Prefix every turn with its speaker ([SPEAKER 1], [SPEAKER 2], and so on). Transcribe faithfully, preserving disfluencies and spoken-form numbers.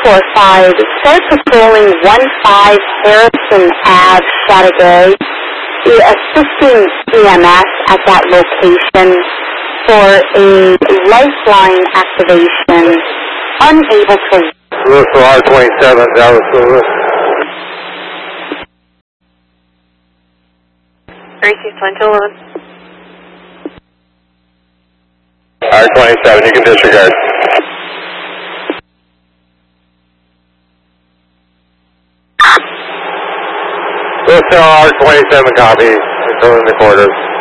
[SPEAKER 1] four five, start patrolling one five Harrison Ave, Chateauguay. Be assisting E M S at that location for a lifeline activation. Unable to...
[SPEAKER 2] Lewis for R twenty-seven, Dallas Lewis.
[SPEAKER 3] Gracie's twenty-two one.
[SPEAKER 2] R twenty-seven, you can disregard. Lewis R twenty-seven, copy. Controlling the quarters.